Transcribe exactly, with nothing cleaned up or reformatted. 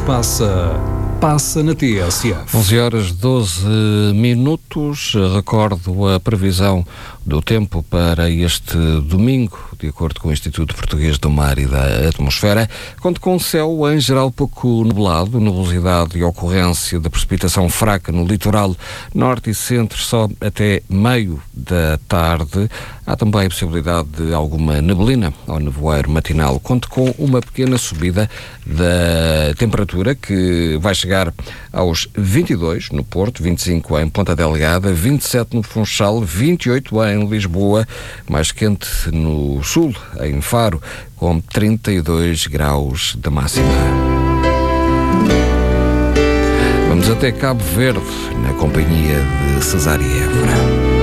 passa, passa na T S F. onze horas doze minutos. Recordo a previsão do tempo para este domingo, de acordo com o Instituto Português do Mar e da Atmosfera. Conta com céu em geral pouco nublado, nubosidade e ocorrência de precipitação fraca no litoral norte e centro só até meio da tarde. Há também a possibilidade de alguma neblina ao nevoeiro matinal. Conta com uma pequena subida da temperatura, que vai chegar aos vinte e dois no Porto, vinte e cinco em Ponta Delgada, vinte e sete no Funchal, vinte e oito em Lisboa, mais quente no sul, em Faro, com trinta e dois graus de máxima. Vamos até Cabo Verde, na companhia de Cesária Évora.